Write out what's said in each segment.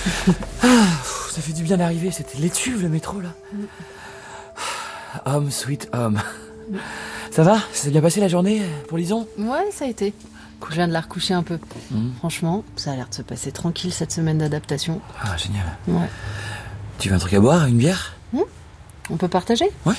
Ça fait du bien d'arriver, c'était l'étuve le métro là. Homme, sweet homme. Ça va? Ça s'est bien passé la journée pour Lison? Ouais, ça a été. Je viens de la recoucher un peu. Franchement, ça a l'air de se passer tranquille cette semaine d'adaptation. Ah, génial. Ouais. Tu veux un truc à boire? Une bière? On peut partager? Ouais.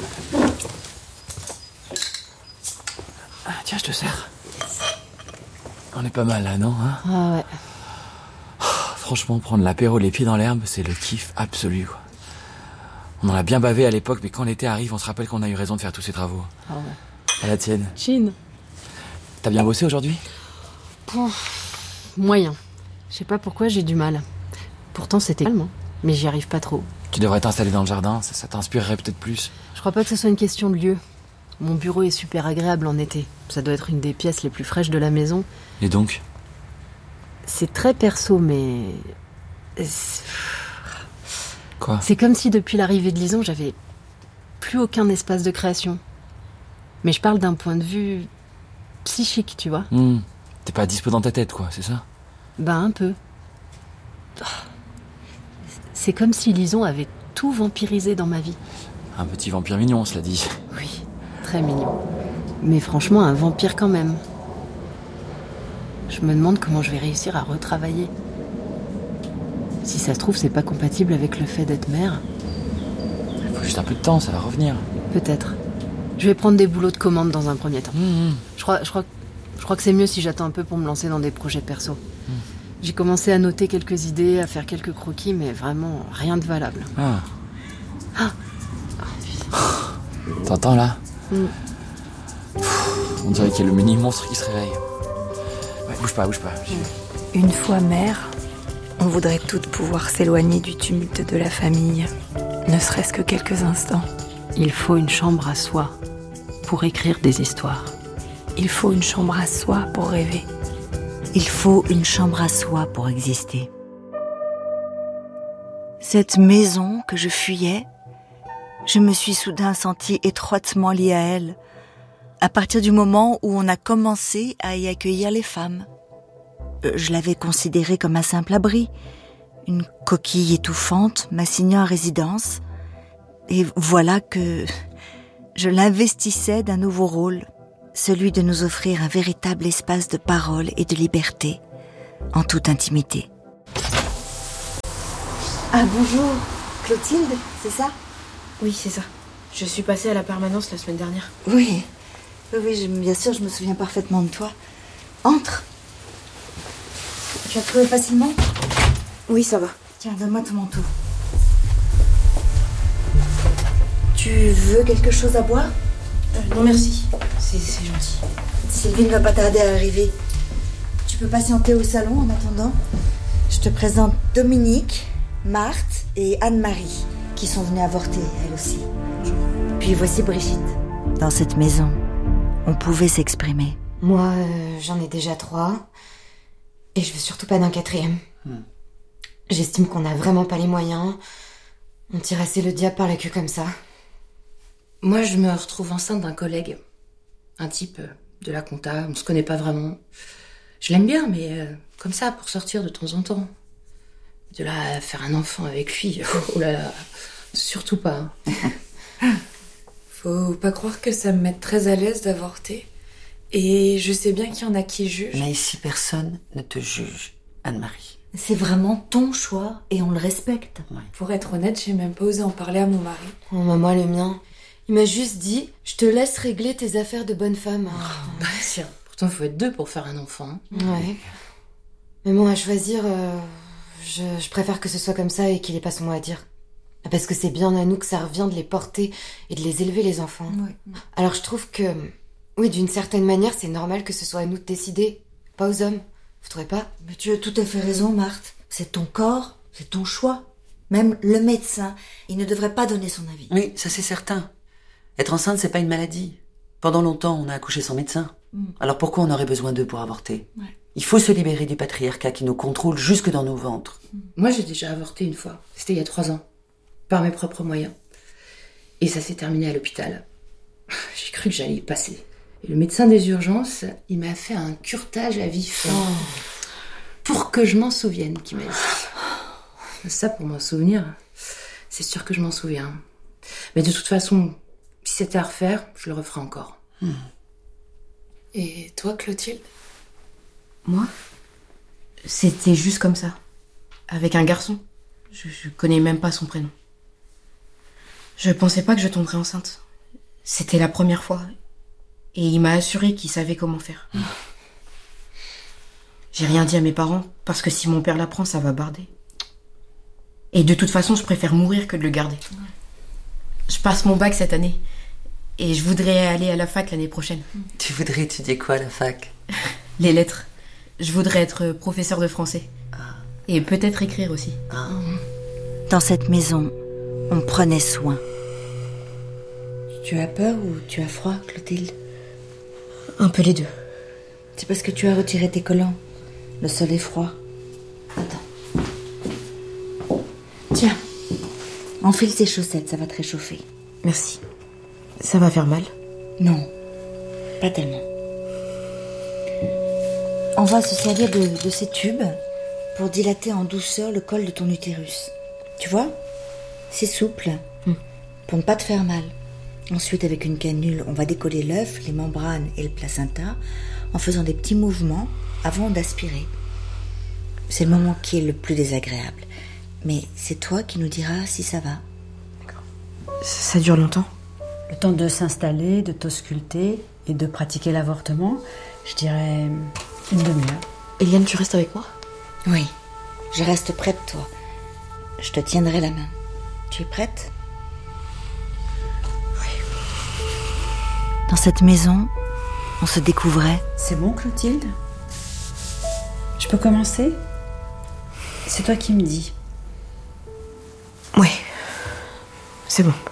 Ah, tiens, je te sers. On est pas mal là, non hein? Ah ouais. Franchement, prendre l'apéro les pieds dans l'herbe, c'est le kiff absolu, quoi. On en a bien bavé à l'époque, mais quand l'été arrive, on se rappelle qu'on a eu raison de faire tous ces travaux. Ah ouais. À la tienne. Chin. T'as bien bossé aujourd'hui? Moyen. Je sais pas pourquoi j'ai du mal. Pourtant c'était calme, hein, mais j'y arrive pas trop. Tu devrais t'installer dans le jardin, ça t'inspirerait peut-être plus. Je crois pas que ce soit une question de lieu. Mon bureau est super agréable en été. Ça doit être une des pièces les plus fraîches de la maison. Et donc? C'est très perso, mais... Quoi? C'est comme si depuis l'arrivée de Lison, j'avais plus aucun espace de création. Mais je parle d'un point de vue psychique, tu vois. T'es pas dispo dans ta tête, quoi, c'est ça? Bah un peu. C'est comme si Lison avait tout vampirisé dans ma vie. Un petit vampire mignon, cela dit. Oui, très mignon. Mais franchement, un vampire quand même. Je me demande comment je vais réussir à retravailler. Si ça se trouve, c'est pas compatible avec le fait d'être mère. Il faut juste un peu de temps, ça va revenir. Peut-être. Je vais prendre des boulots de commande dans un premier temps. Je crois que c'est mieux si j'attends un peu pour me lancer dans des projets perso. J'ai commencé à noter quelques idées, à faire quelques croquis, mais vraiment rien de valable. T'entends là? On dirait qu'il y a le mini-monstre qui se réveille. Ouais, bouge pas. Une fois mère, on voudrait toutes pouvoir s'éloigner du tumulte de la famille, ne serait-ce que quelques instants. Il faut une chambre à soi pour écrire des histoires. Il faut une chambre à soi pour rêver. Il faut une chambre à soi pour exister. Cette maison que je fuyais, je me suis soudain sentie étroitement liée à elle, à partir du moment où on a commencé à y accueillir les femmes. Je l'avais considérée comme un simple abri, une coquille étouffante m'assignant à résidence. Et voilà que je l'investissais d'un nouveau rôle, celui de nous offrir un véritable espace de parole et de liberté, en toute intimité. Ah bonjour, Clotilde, c'est ça? Oui, c'est ça. Je suis passée à la permanence la semaine dernière. Oui, bien sûr, je me souviens parfaitement de toi. Entre. Tu as trouvé facilement? Oui, ça va. Tiens, donne-moi ton manteau. Tu veux quelque chose à boire? Non merci, c'est gentil. Sylvie ne va pas tarder à arriver. Tu peux patienter au salon en attendant. Je te présente Dominique, Marthe et Anne-Marie, qui sont venues avorter, elles aussi. Puis voici Brigitte. Dans cette maison, on pouvait s'exprimer. Moi, j'en ai déjà 3. Et je veux surtout pas d'un 4e. J'estime qu'on n'a vraiment pas les moyens. On tire assez le diable par la queue comme ça. Moi, je me retrouve enceinte d'un collègue. Un type de la compta, on se connaît pas vraiment. Je l'aime bien, mais comme ça, pour sortir de temps en temps. De là à faire un enfant avec lui, oh là là, surtout pas. Faut pas croire que ça me mette très à l'aise d'avorter. Et je sais bien qu'il y en a qui jugent. Mais ici, personne ne te juge, Anne-Marie. C'est vraiment ton choix et on le respecte. Ouais. Pour être honnête, j'ai même pas osé en parler à mon mari. Oh, maman, le mien. Il m'a juste dit, je te laisse régler tes affaires de bonne femme. Bah, tiens, pourtant, il faut être 2 pour faire un enfant. Ouais. Mais bon, à choisir, je préfère que ce soit comme ça et qu'il ait pas son mot à dire. Parce que c'est bien à nous que ça revient de les porter et de les élever, les enfants. Ouais. Alors je trouve que, oui, d'une certaine manière, c'est normal que ce soit à nous de décider, pas aux hommes. Vous trouvez pas? Mais tu as tout à fait raison, Marthe. C'est ton corps, c'est ton choix. Même le médecin, il ne devrait pas donner son avis. Oui, ça c'est certain. Être enceinte, c'est pas une maladie. Pendant longtemps, on a accouché sans médecin. Alors pourquoi on aurait besoin d'eux pour avorter? Il faut se libérer du patriarcat qui nous contrôle jusque dans nos ventres. Moi, j'ai déjà avorté une fois. C'était il y a 3 ans. Par mes propres moyens. Et ça s'est terminé à l'hôpital. J'ai cru que j'allais y passer. Et le médecin des urgences, il m'a fait un curetage à vif. Pour que je m'en souvienne, qu'il m'a dit. Ça, pour m'en souvenir, c'est sûr que je m'en souviens. Mais de toute façon, si c'était à refaire, je le referais encore. Et toi, Clotilde? Moi, c'était juste comme ça. Avec un garçon. Je connais même pas son prénom. Je pensais pas que je tomberais enceinte. C'était la première fois. Et il m'a assuré qu'il savait comment faire. J'ai rien dit à mes parents, parce que si mon père l'apprend, ça va barder. Et de toute façon, je préfère mourir que de le garder. Je passe mon bac cette année. Et je voudrais aller à la fac l'année prochaine. Tu voudrais étudier quoi à la fac? Les lettres. Je voudrais être professeur de français. Et peut-être écrire aussi. Dans cette maison, on prenait soin. Tu as peur ou tu as froid, Clotilde? Un peu les deux. C'est parce que tu as retiré tes collants. Le sol est froid. Attends. Tiens, enfile tes chaussettes, ça va te réchauffer. Merci. Ça va faire mal? Non, pas tellement. On va se servir de ces tubes pour dilater en douceur le col de ton utérus. Tu vois? C'est souple, pour ne pas te faire mal. Ensuite, avec une canule, on va décoller l'œuf, les membranes et le placenta en faisant des petits mouvements avant d'aspirer. C'est le moment qui est le plus désagréable. Mais c'est toi qui nous diras si ça va. Ça dure longtemps? Le temps de s'installer, de t'ausculter et de pratiquer l'avortement, je dirais une demi-heure. Eliane, tu restes avec moi? Oui, je reste près de toi. Je te tiendrai la main. Tu es prête? Dans cette maison, on se découvrait. C'est bon, Clotilde? Je peux commencer? C'est toi qui me dis. Oui, c'est bon.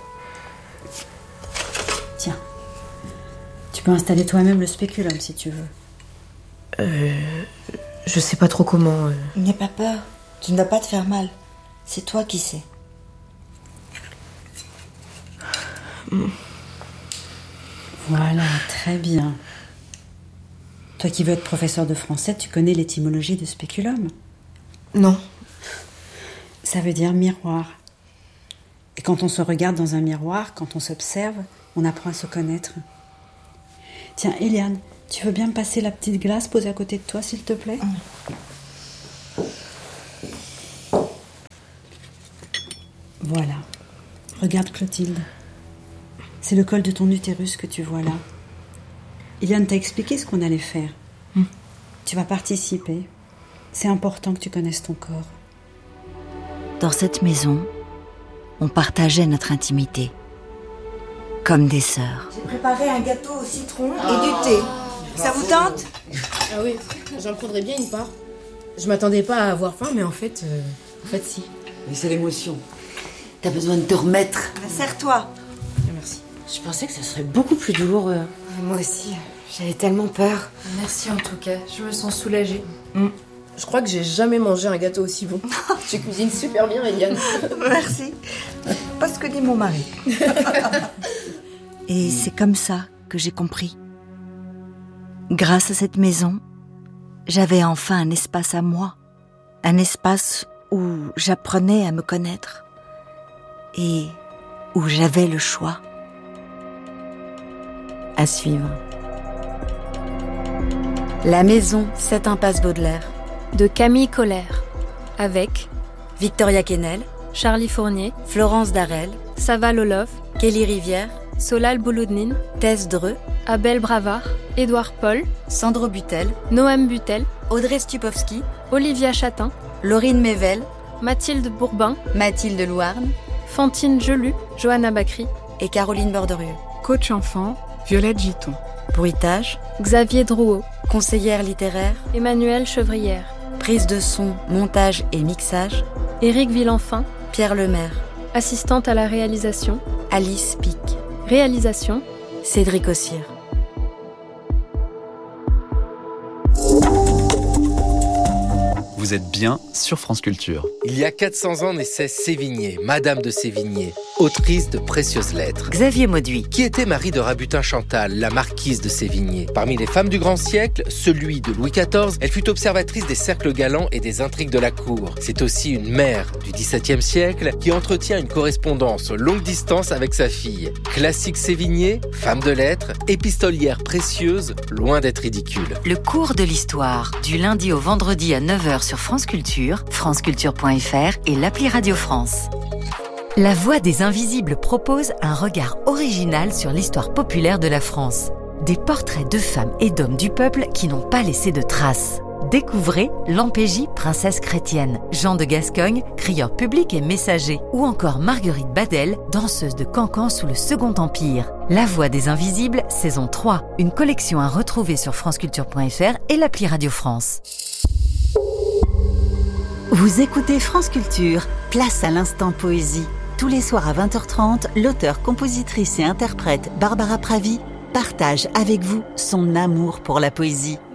Tiens, tu peux installer toi-même le spéculum si tu veux. Je sais pas trop comment... N'aie pas peur, tu ne vas pas te faire mal. C'est toi qui sais. Voilà, très bien. Toi qui veux être professeur de français, tu connais l'étymologie de spéculum? Non. Ça veut dire miroir. Et quand on se regarde dans un miroir, quand on s'observe, on apprend à se connaître. Tiens, Eliane, tu veux bien me passer la petite glace posée à côté de toi, s'il te plaît? Voilà. Regarde, Clotilde. C'est le col de ton utérus que tu vois là. Eliane t'a expliqué ce qu'on allait faire. Tu vas participer. C'est important que tu connaisses ton corps. Dans cette maison, on partageait notre intimité. Comme des sœurs. J'ai préparé un gâteau au citron et du thé. Ça vous tente? Ah oui, j'en prendrais bien une part. Je m'attendais pas à avoir faim, mais en fait si. Mais c'est l'émotion. T'as besoin de te remettre. Serre-toi. Merci. Je pensais que ça serait beaucoup plus douloureux. Moi aussi, j'avais tellement peur. Merci en tout cas, je me sens soulagée. Je crois que j'ai jamais mangé un gâteau aussi bon. Tu cuisines super bien, Eliane. Merci. Pas ce que dit mon mari. Et c'est comme ça que j'ai compris. Grâce à cette maison, j'avais enfin un espace à moi. Un espace où j'apprenais à me connaître. Et où j'avais le choix. À suivre. La maison, 7 impasse Baudelaire. De Camille Colère. Avec Victoria Quesnel, Charlie Fournier, Florence Darel, Sava Lolov, Kelly Rivière, Solal Bouloudnine, Tess Dreux, Abel Bravard, Édouard Paul, Sandro Butel, Noam Butel, Audrey Stupowski, Olivia Chatin, Laurine Mével, Mathilde Bourbin, Mathilde Louarn, Fantine Gelu, Johanna Bacry et Caroline Borderieux. Coach enfant, Violette Giton. Bruitage, Xavier Drouot, conseillère littéraire, Emmanuelle Chevrière. Prise de son, montage et mixage, Éric Villenfin, Pierre Lemaire. Assistante à la réalisation, Alice Pic. Réalisation, Cédric Ossire. Vous êtes bien sur France Culture. Il y a 400 ans naissait Sévigné, Madame de Sévigné, autrice de précieuses lettres. Xavier Mauduit. Qui était Marie de Rabutin-Chantal, la marquise de Sévigné. Parmi les femmes du grand siècle, celui de Louis XIV, elle fut observatrice des cercles galants et des intrigues de la cour. C'est aussi une mère du XVIIe siècle qui entretient une correspondance longue distance avec sa fille. Classique Sévigné, femme de lettres, épistolière précieuse, loin d'être ridicule. Le cours de l'histoire, du lundi au vendredi à 9h sur France Culture, franceculture.fr et l'appli Radio France. La Voix des Invisibles propose un regard original sur l'histoire populaire de la France. Des portraits de femmes et d'hommes du peuple qui n'ont pas laissé de traces. Découvrez Lampégie, princesse chrétienne, Jean de Gascogne, crieur public et messager, ou encore Marguerite Badel, danseuse de cancan sous le Second Empire. La Voix des Invisibles, saison 3, une collection à retrouver sur franceculture.fr et l'appli Radio France. Vous écoutez France Culture, place à l'instant poésie. Tous les soirs à 20h30, l'auteure, compositrice et interprète Barbara Pravi partage avec vous son amour pour la poésie.